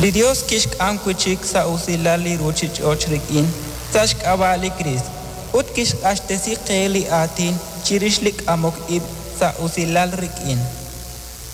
Li Dios kishk amkuchik sa usilali ruchich ochrikin, tashk abali Kris. Ut kishk ashtesi qeli atin, chirishlik amok ib sa usilal rikin.